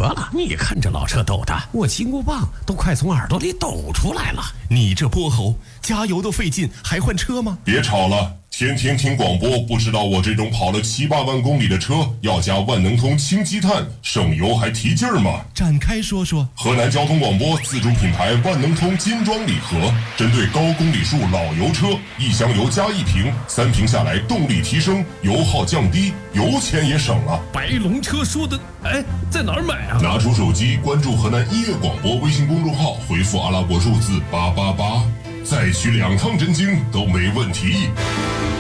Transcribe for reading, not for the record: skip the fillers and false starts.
了，你看这老车抖的，我金箍棒都快从耳朵里抖出来了。 你这泼猴，加油都费劲，还换车吗？ 别吵了，天天听广播，不知道我这种跑了7、8万公里的车要加万能通氢积碳，省油还提劲儿吗？ 展开说说。 河南交通广播自主品牌万能通金装礼盒，针对高公里数老油车，1箱油加1瓶，3瓶下来动力提升，油耗降低，油钱也省了。 白龙车说的，哎，在哪儿买啊？ 拿出手机关注河南音乐广播微信公众号，回复阿拉伯数字888，再取2趟真经都没问题。